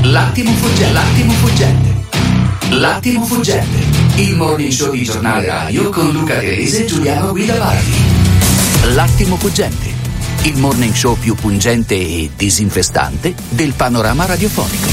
L'attimo fuggente. L'attimo fuggente. Il morning show di giornale radio con Luca Grese e Giuliano Guidavardi. L'attimo fuggente. Il morning show più pungente e disinfestante del panorama radiofonico.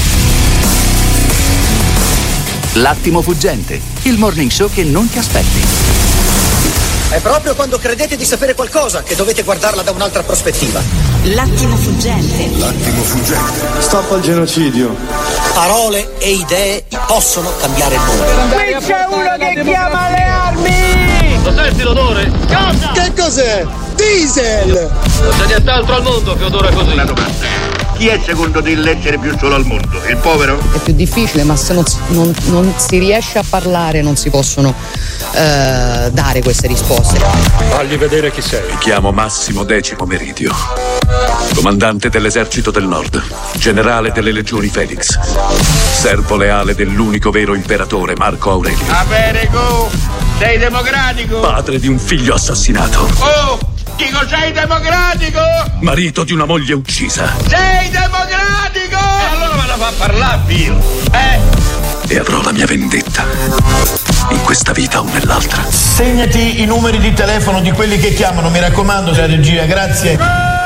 L'attimo fuggente. Il morning show che non ti aspetti. È proprio quando credete di sapere qualcosa che dovete guardarla da un'altra prospettiva. L'attimo fuggente. L'attimo fuggente. Stop al genocidio. Parole e idee possono cambiare il mondo. Qui c'è uno che chiama le armi! Lo senti l'odore? Cosa? Che cos'è? Diesel! Non c'è nient'altro al mondo che odora così. Una domanda. Chi è secondo te l'essere più solo al mondo? Il povero? È più difficile, ma se non si riesce a parlare non si possono dare queste risposte. Fagli vedere chi sei. Mi chiamo Massimo Decimo Meridio, comandante dell'esercito del Nord, generale delle legioni Felix, servo leale dell'unico vero imperatore Marco Aurelio. Americo, sei democratico? Padre di un figlio assassinato. Oh, dico sei democratico? Marito di una moglie uccisa. Sei democratico? Allora me la fa parlare, Dio. E avrò la mia vendetta, in questa vita o nell'altra. Segnati i numeri di telefono di quelli che chiamano, mi raccomando, la regia, grazie.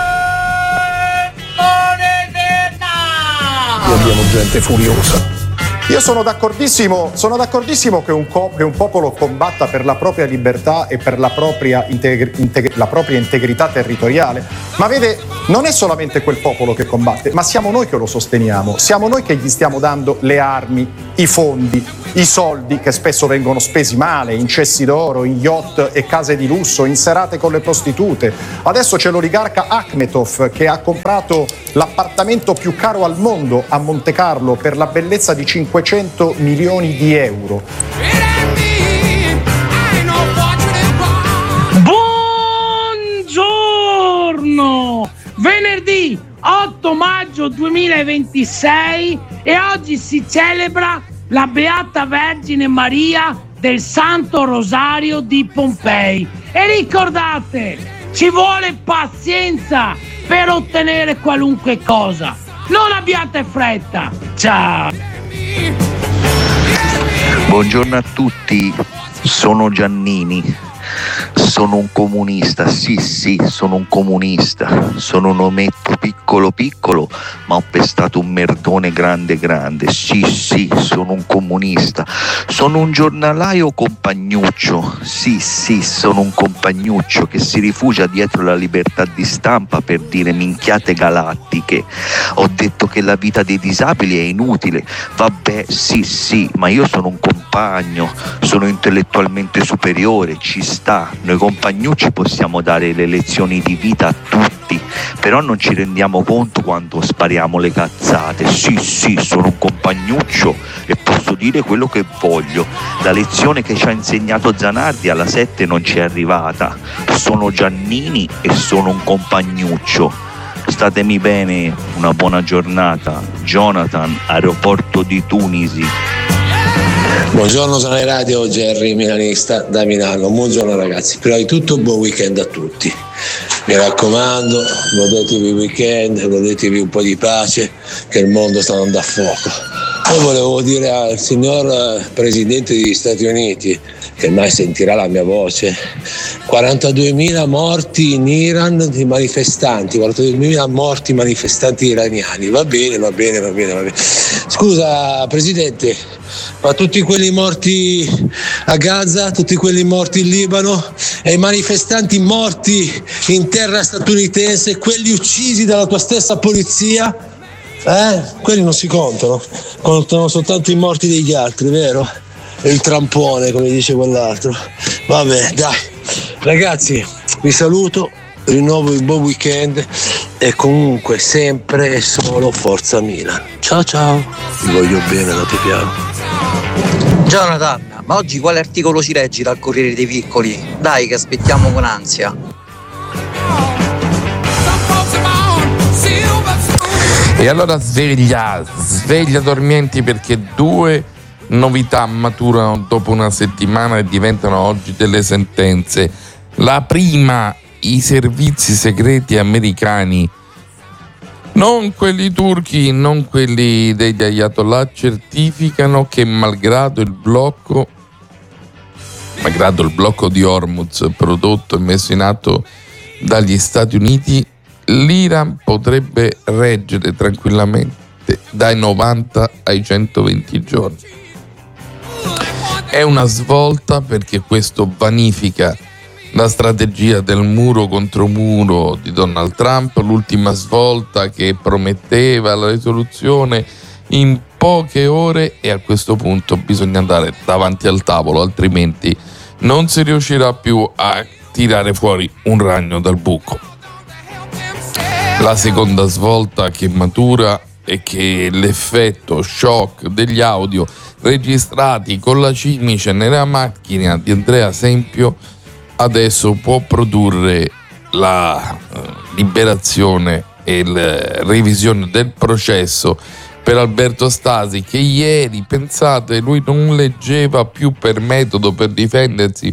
Qui abbiamo gente furiosa. Io sono d'accordissimo che un popolo combatta per la propria libertà e per la propria integrità territoriale, ma vede, non è solamente quel popolo che combatte, ma siamo noi che lo sosteniamo, siamo noi che gli stiamo dando le armi, i fondi, i soldi che spesso vengono spesi male, in cessi d'oro, in yacht e case di lusso, in serate con le prostitute. Adesso c'è l'oligarca Akhmetov che ha comprato l'appartamento più caro al mondo a Monte Carlo per la bellezza di 500 milioni di euro. Buongiorno! Venerdì 8 maggio 2026 e oggi si celebra la Beata Vergine Maria del Santo Rosario di Pompei. E ricordate, ci vuole pazienza per ottenere qualunque cosa. Non abbiate fretta. Ciao. Buongiorno a tutti, sono Giannini. Sono un comunista, sì, sono un comunista, sono un ometto piccolo, ma ho pestato un merdone grande, sì, sono un comunista, sono un giornalaio compagnuccio, sì, sono un compagnuccio che si rifugia dietro la libertà di stampa per dire minchiate galattiche. Ho detto che la vita dei disabili è inutile, vabbè, sì, ma io sono un compagno, sono intellettualmente superiore, ci sta. Noi compagnucci possiamo dare le lezioni di vita a tutti, però non ci rendiamo conto quando spariamo le cazzate. Sì, sono un compagnuccio e posso dire quello che voglio. La lezione che ci ha insegnato Zanardi alla 7 non ci è arrivata. Sono Giannini e sono un compagnuccio. Statemi bene, una buona giornata. Jonathan, aeroporto di Tunisi. Buongiorno, sono in radio, Gerry milanista da Milano. Buongiorno ragazzi, prima di tutto buon weekend a tutti. Mi raccomando, godetevi il weekend, godetevi un po' di pace, che il mondo sta andando a fuoco. Poi volevo dire al signor Presidente degli Stati Uniti, che mai sentirà la mia voce, 42.000 morti in Iran di manifestanti, 42.000 morti manifestanti iraniani. Va bene. Scusa Presidente, ma tutti quelli morti a Gaza, tutti quelli morti in Libano e i manifestanti morti in terra statunitense, quelli uccisi dalla tua stessa polizia, quelli non si contano soltanto i morti degli altri, vero? Il trampone, come dice quell'altro. Vabbè, dai ragazzi, vi saluto, rinnovo il buon weekend e comunque sempre e solo Forza Milan. Ciao, vi voglio bene, date piano. Jonathan, ma oggi quale articolo ci leggi dal Corriere dei Piccoli? Dai che aspettiamo con ansia. E allora sveglia dormienti, perché 2 novità maturano dopo una settimana e diventano oggi delle sentenze. La prima, i servizi segreti americani Non quelli turchi, non quelli degli Ayatollah certificano che malgrado il blocco di Hormuz prodotto e messo in atto dagli Stati Uniti, l'Iran potrebbe reggere tranquillamente dai 90 ai 120 giorni. È una svolta perché questo vanifica la strategia del muro contro muro di Donald Trump, l'ultima svolta che prometteva la risoluzione in poche ore, e a questo punto bisogna andare davanti al tavolo, altrimenti non si riuscirà più a tirare fuori un ragno dal buco. La seconda svolta che matura è che l'effetto shock degli audio registrati con la cimice nella macchina di Andrea Sempio adesso può produrre la liberazione e la revisione del processo per Alberto Stasi, che ieri, pensate, lui non leggeva più per metodo, per difendersi,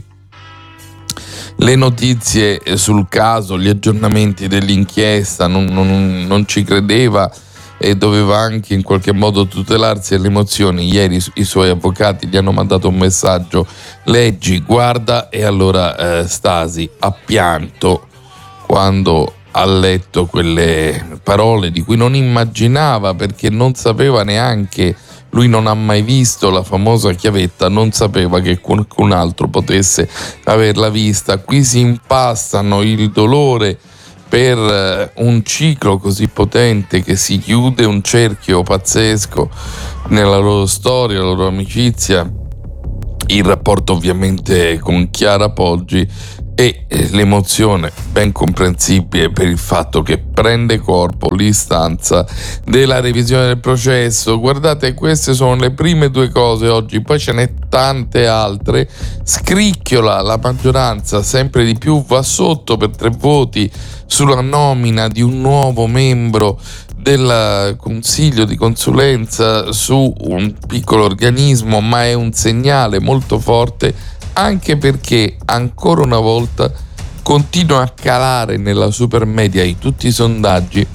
le notizie sul caso, gli aggiornamenti dell'inchiesta, non ci credeva e doveva anche in qualche modo tutelarsi alle emozioni. Ieri i suoi avvocati gli hanno mandato un messaggio: leggi, guarda, e allora Stasi ha pianto quando ha letto quelle parole di cui non immaginava, perché non sapeva neanche, lui non ha mai visto la famosa chiavetta, non sapeva che qualcun altro potesse averla vista. Qui si impastano il dolore per un ciclo così potente che si chiude, un cerchio pazzesco nella loro storia, la loro amicizia, il rapporto ovviamente con Chiara Poggi e l'emozione ben comprensibile per il fatto che prende corpo l'istanza della revisione del processo. Guardate, queste sono le prime due cose oggi, poi ce n'è tante altre. Scricchiola la maggioranza sempre di più, va sotto per 3 voti sulla nomina di un nuovo membro del consiglio di consulenza su un piccolo organismo, ma è un segnale molto forte, anche perché ancora una volta continua a calare nella supermedia di tutti i sondaggi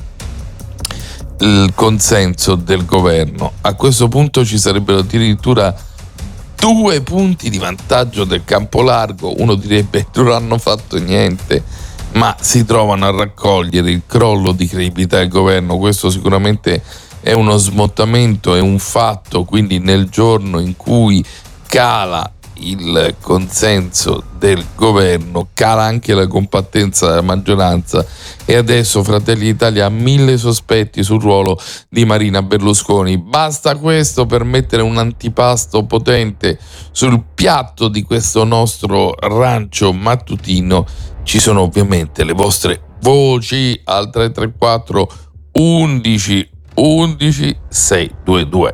il consenso del governo. A questo punto ci sarebbero addirittura 2 punti di vantaggio del campo largo. Uno direbbe non hanno fatto niente, ma si trovano a raccogliere il crollo di credibilità del governo. Questo sicuramente è uno smottamento, è un fatto. Quindi nel giorno in cui cala il consenso del governo, cala anche la compattenza della maggioranza, e adesso Fratelli d'Italia ha 1000 sospetti sul ruolo di Marina Berlusconi. Basta questo per mettere un antipasto potente sul piatto di questo nostro rancio mattutino. Ci sono ovviamente le vostre voci al 334 11 11 622.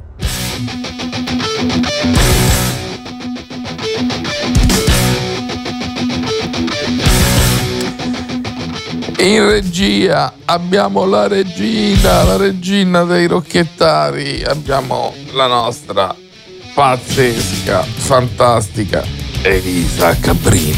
In regia abbiamo la regina dei rocchettari, abbiamo la nostra pazzesca, fantastica Elisa Cabrini.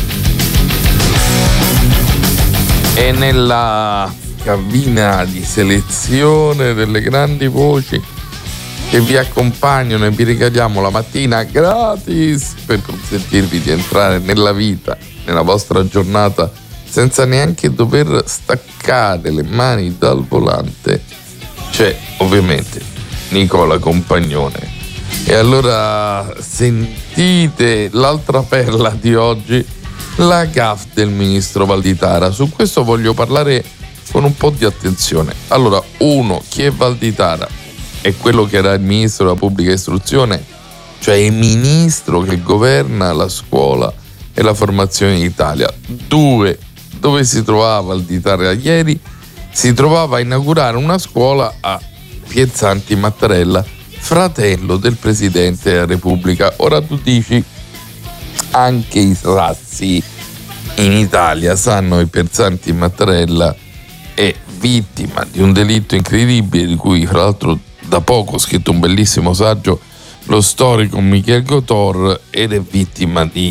E nella cabina di selezione delle grandi voci che vi accompagnano e vi regaliamo la mattina gratis per consentirvi di entrare nella vita, nella vostra giornata, senza neanche dover staccare le mani dal volante, c'è ovviamente Nicola Compagnone. E allora sentite l'altra perla di oggi, la gaffe del ministro Valditara. Su questo voglio parlare con un po' di attenzione. Allora, uno, chi è Valditara? È quello che era il ministro della pubblica istruzione, cioè il ministro che governa la scuola e la formazione in Italia. 2, dove si trovava Valditara ieri? Si trovava a inaugurare una scuola a Piazzanti Mattarella, fratello del Presidente della Repubblica. Ora tu dici, anche i razzi in Italia sanno che Piazzanti Mattarella è vittima di un delitto incredibile, di cui fra l'altro da poco ho scritto un bellissimo saggio lo storico Michel Gotor, ed è vittima di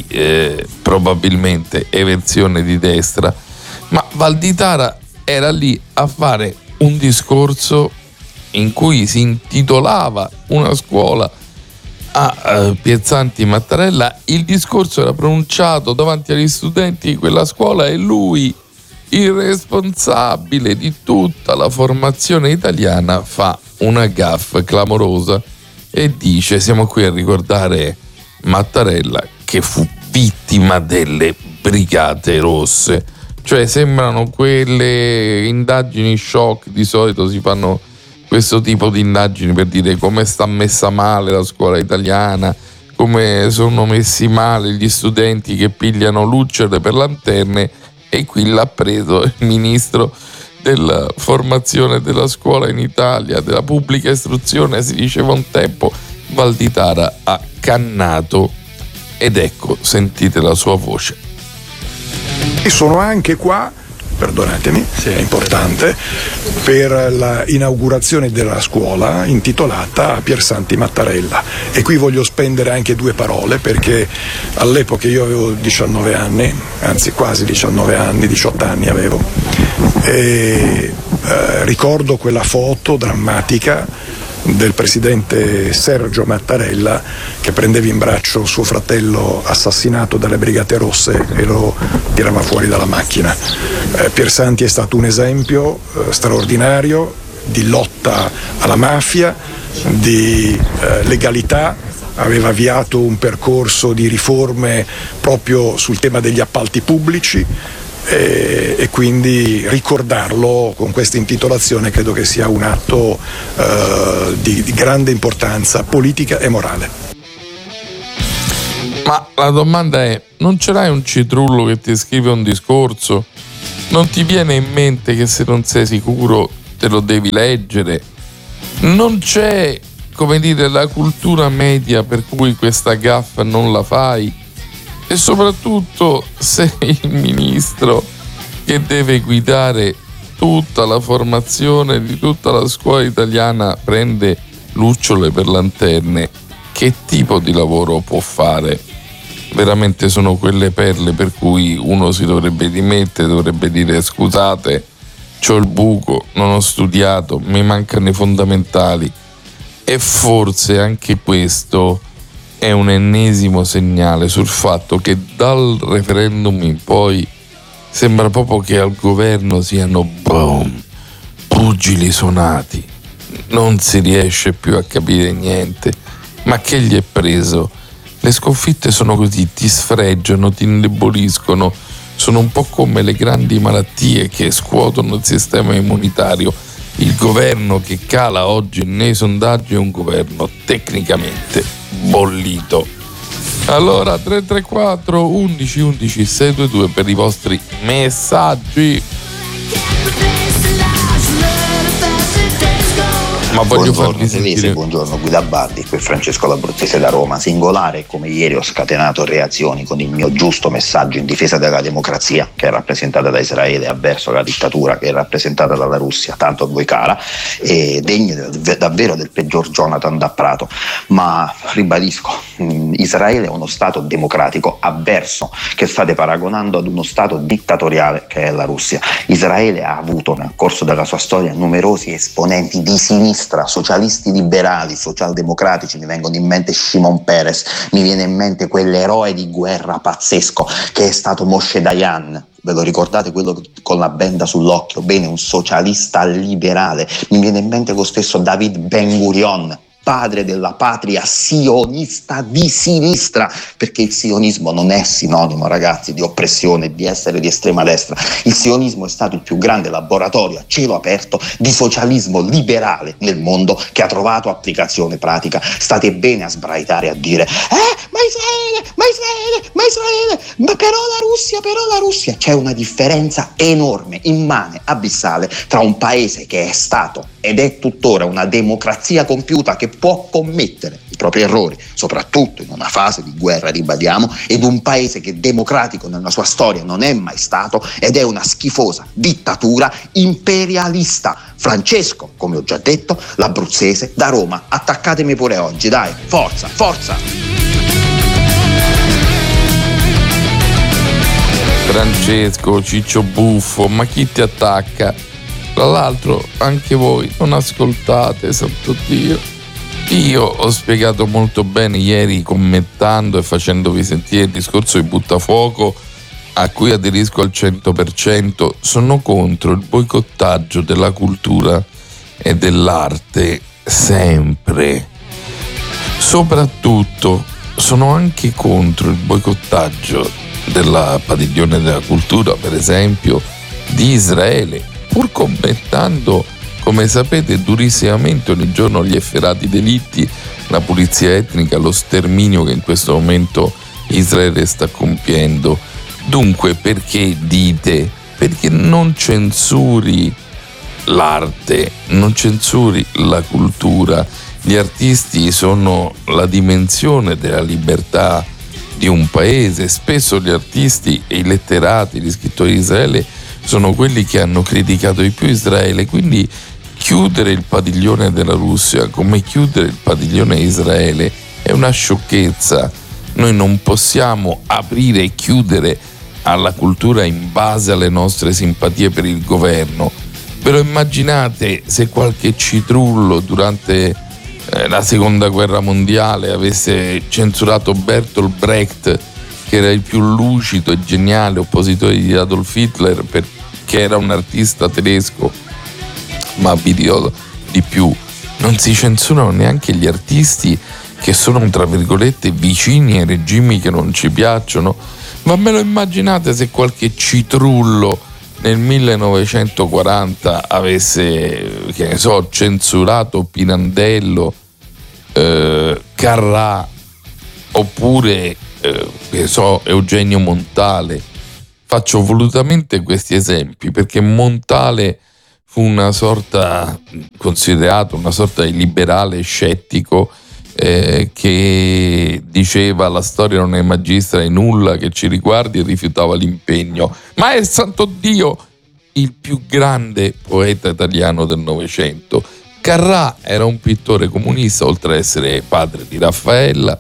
probabilmente eversione di destra. Ma Valditara era lì a fare un discorso in cui si intitolava una scuola a Piersanti Mattarella. Il discorso era pronunciato davanti agli studenti di quella scuola e lui, il responsabile di tutta la formazione italiana, fa una gaffe clamorosa e dice: siamo qui a ricordare Mattarella che fu vittima delle Brigate Rosse. Cioè sembrano quelle indagini shock, di solito si fanno questo tipo di indagini per dire come sta messa male la scuola italiana, come sono messi male gli studenti che pigliano lucciole per lanterne, e qui l'ha preso il ministro della formazione della scuola in Italia, della pubblica istruzione, si diceva un tempo. Valditara ha cannato ed ecco, sentite la sua voce. E sono anche qua, perdonatemi, è importante, per la inaugurazione della scuola intitolata a Piersanti Mattarella, e qui voglio spendere anche 2 parole perché all'epoca io avevo 19 anni, anzi quasi 19 anni, 18 anni avevo, e ricordo quella foto drammatica del presidente Sergio Mattarella che prendeva in braccio suo fratello assassinato dalle Brigate Rosse e lo tirava fuori dalla macchina. Piersanti è stato un esempio straordinario di lotta alla mafia, di legalità, aveva avviato un percorso di riforme proprio sul tema degli appalti pubblici, e quindi ricordarlo con questa intitolazione credo che sia un atto di grande importanza politica e morale. Ma la domanda è: non ce l'hai un citrullo che ti scrive un discorso? Non ti viene in mente che se non sei sicuro te lo devi leggere? Non c'è, come dire, la cultura media per cui questa gaffa non la fai? E soprattutto, se il ministro che deve guidare tutta la formazione di tutta la scuola italiana prende lucciole per lanterne, che tipo di lavoro può fare? Veramente sono quelle perle per cui uno si dovrebbe dimettere, dovrebbe dire: scusate, c'ho il buco, non ho studiato, mi mancano i fondamentali. E forse anche questo è un ennesimo segnale sul fatto che dal referendum in poi sembra proprio che al governo siano pugili suonati, non si riesce più a capire niente. Ma che gli è preso? Le sconfitte sono così, ti sfregiano, ti indeboliscono, sono un po' come le grandi malattie che scuotono il sistema immunitario. Il governo che cala oggi nei sondaggi è un governo tecnicamente bollito. Allora 334 11 11 622 per i vostri messaggi. Ma voglio farvi sentire. Buongiorno Guida Bardi, qui Francesco L'Abruzzese da Roma. Singolare come ieri ho scatenato reazioni con il mio giusto messaggio in difesa della democrazia che è rappresentata da Israele, avverso la dittatura che è rappresentata dalla Russia, tanto a voi cara, e degno davvero del peggior Jonathan da Prato. Ma ribadisco, Israele è uno stato democratico avverso che state paragonando ad uno stato dittatoriale che è la Russia. Israele ha avuto nel corso della sua storia numerosi esponenti di sinistra, socialisti liberali, socialdemocratici. Mi vengono in mente Shimon Peres, mi viene in mente quell'eroe di guerra pazzesco che è stato Moshe Dayan. Ve lo ricordate, quello con la benda sull'occhio? Bene, un socialista liberale. Mi viene in mente lo stesso David Ben Gurion, padre della patria sionista di sinistra, perché il sionismo non è sinonimo, ragazzi, di oppressione, di essere di estrema destra. Il sionismo è stato il più grande laboratorio a cielo aperto di socialismo liberale nel mondo che ha trovato applicazione pratica. State bene a sbraitare a dire ma però la Russia. C'è una differenza enorme, immane, abissale tra un paese che è stato ed è tuttora una democrazia compiuta che può commettere i propri errori, soprattutto in una fase di guerra, ribadiamo, ed un paese che democratico nella sua storia non è mai stato ed è una schifosa dittatura imperialista. Francesco, come ho già detto, l'Abruzzese da Roma. Attaccatemi pure oggi, dai, forza, forza! Francesco, Ciccio Buffo, ma chi ti attacca? Tra l'altro anche voi non ascoltate, santo Dio. Io ho spiegato molto bene ieri, commentando e facendovi sentire il discorso di Buttafuoco, a cui aderisco al 100%. Sono contro il boicottaggio della cultura e dell'arte sempre. Soprattutto sono anche contro il boicottaggio della padiglione della cultura, per esempio, di Israele, pur commentando, come sapete, durissimamente ogni giorno gli efferati delitti, la pulizia etnica, lo sterminio che in questo momento Israele sta compiendo. Dunque, perché dite? Perché non censuri l'arte, non censuri la cultura. Gli artisti sono la dimensione della libertà di un paese. Spesso gli artisti e i letterati, gli scrittori di Israele sono quelli che hanno criticato di più Israele, quindi chiudere il padiglione della Russia come chiudere il padiglione di Israele è una sciocchezza. Noi non possiamo aprire e chiudere alla cultura in base alle nostre simpatie per il governo. Ve lo immaginate se qualche citrullo durante la seconda guerra mondiale avesse censurato Bertolt Brecht, che era il più lucido e geniale oppositore di Adolf Hitler, perché era un artista tedesco? Ma vi dirò di più, non si censurano neanche gli artisti che sono, tra virgolette, vicini ai regimi che non ci piacciono. Ma me lo immaginate se qualche citrullo nel 1940 avesse, che ne so, censurato Pirandello, Carrà, oppure che ne so, Eugenio Montale. Faccio volutamente questi esempi perché Montale fu considerato una sorta di liberale scettico, che diceva la storia non è magistra di nulla che ci riguardi, e rifiutava l'impegno. Ma è, santo Dio, il più grande poeta italiano del Novecento. Carrà era un pittore comunista, oltre ad essere padre di Raffaella,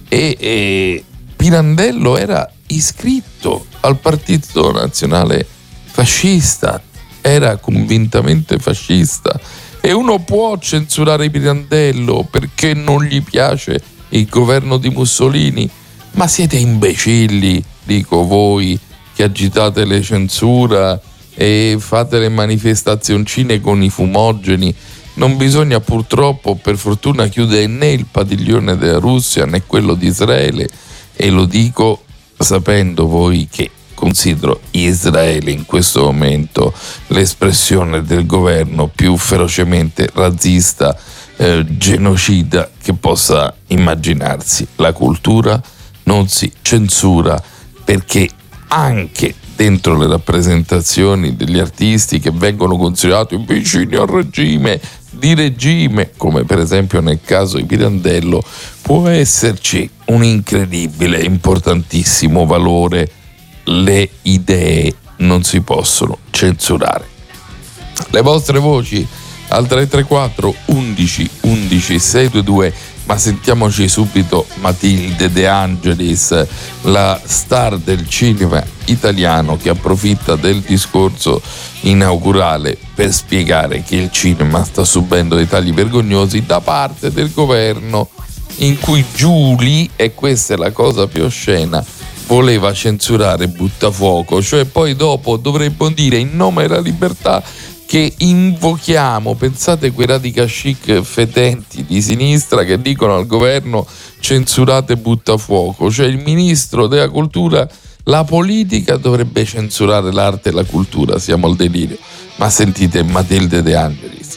e Pirandello era iscritto al Partito Nazionale Fascista, era convintamente fascista. E uno può censurare Pirandello perché non gli piace il governo di Mussolini? Ma siete imbecilli, dico voi, che agitate le censura e fate le manifestazioncine con i fumogeni. Non bisogna, purtroppo, per fortuna, chiudere né il padiglione della Russia né quello di Israele, e lo dico sapendo voi che considero Israele in questo momento l'espressione del governo più ferocemente razzista, genocida che possa immaginarsi. La cultura non si censura, perché anche dentro le rappresentazioni degli artisti che vengono considerati vicini al regime, di regime, come per esempio nel caso di Pirandello, può esserci un incredibile e importantissimo valore. Le idee non si possono censurare. Le vostre voci al 334 11 11 622, ma sentiamoci subito Matilde De Angelis, la star del cinema italiano, che approfitta del discorso inaugurale per spiegare che il cinema sta subendo dei tagli vergognosi da parte del governo, in cui Giuli, e questa è la cosa più oscena, voleva censurare Buttafuoco, cioè poi dopo dovremmo dire in nome della libertà che invochiamo, pensate, quei radical chic fetenti di sinistra che dicono al governo censurate Buttafuoco, cioè il ministro della cultura, la politica dovrebbe censurare l'arte e la cultura, siamo al delirio. Ma sentite Matilde De Angelis.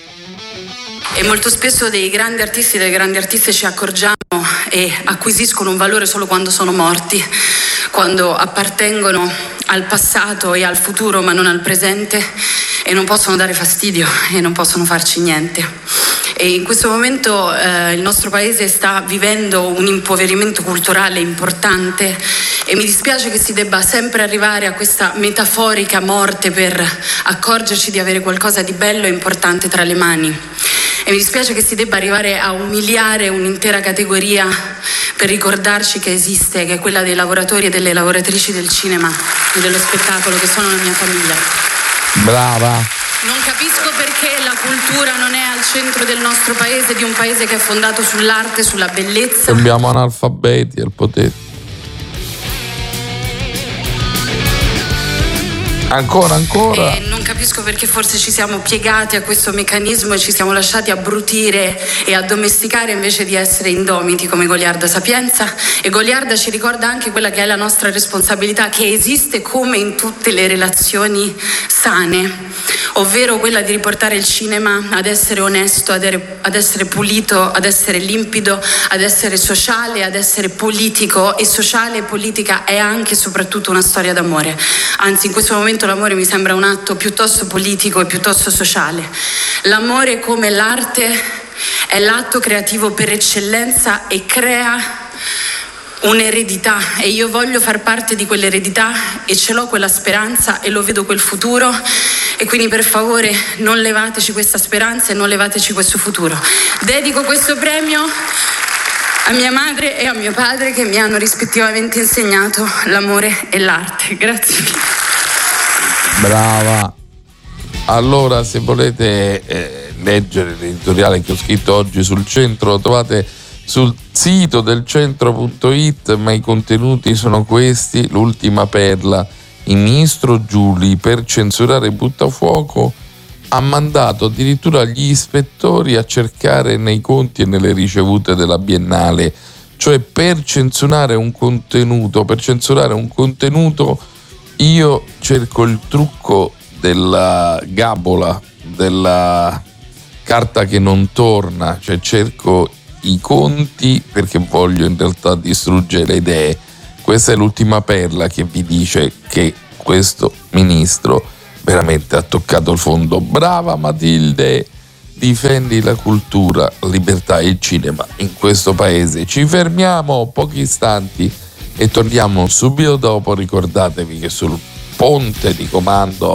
E molto spesso dei grandi artisti e delle grandi artiste ci accorgiamo e acquisiscono un valore solo quando sono morti, quando appartengono al passato e al futuro ma non al presente, e non possono dare fastidio e non possono farci niente. E in questo momento il nostro paese sta vivendo un impoverimento culturale importante, e mi dispiace che si debba sempre arrivare a questa metaforica morte per accorgerci di avere qualcosa di bello e importante tra le mani. E mi dispiace che si debba arrivare a umiliare un'intera categoria per ricordarci che esiste, che è quella dei lavoratori e delle lavoratrici del cinema e dello spettacolo, che sono la mia famiglia. Brava, Non capisco perché la cultura non è al centro del nostro paese, di un paese che è fondato sull'arte, sulla bellezza. Sembriamo analfabeti al potere. Ancora. Non capisco perché forse ci siamo piegati a questo meccanismo e ci siamo lasciati abbrutire e addomesticare invece di essere indomiti come Goliarda Sapienza. E Goliarda ci ricorda anche quella che è la nostra responsabilità, che esiste come in tutte le relazioni sane, ovvero quella di riportare il cinema ad essere onesto, ad essere pulito, ad essere limpido, ad essere sociale, ad essere politico. E sociale e politica è anche e soprattutto una storia d'amore. Anzi, in questo momento l'amore mi sembra un atto piuttosto politico e piuttosto sociale. L'amore, come l'arte, è l'atto creativo per eccellenza e crea un'eredità, e io voglio far parte di quell'eredità e ce l'ho quella speranza e lo vedo quel futuro, e quindi per favore non levateci questa speranza e non levateci questo futuro. Dedico questo premio a mia madre e a mio padre, che mi hanno rispettivamente insegnato l'amore e l'arte. Grazie. Brava. Allora, se volete leggere l'editoriale che ho scritto oggi sul Centro, lo trovate sul sito del centro.it, ma i contenuti sono questi. L'ultima perla: il ministro Giuli, per censurare Buttafuoco, ha mandato addirittura gli ispettori a cercare nei conti e nelle ricevute della Biennale. Cioè, per censurare un contenuto, io cerco il trucco della gabola, della carta che non torna, cioè cerco i conti perché voglio in realtà distruggere le idee. Questa è l'ultima perla che vi dice che questo ministro veramente ha toccato il fondo. Brava Matilde, difendi la cultura, la libertà e il cinema in questo paese. Ci fermiamo pochi istanti e torniamo subito dopo. Ricordatevi che sul ponte di comando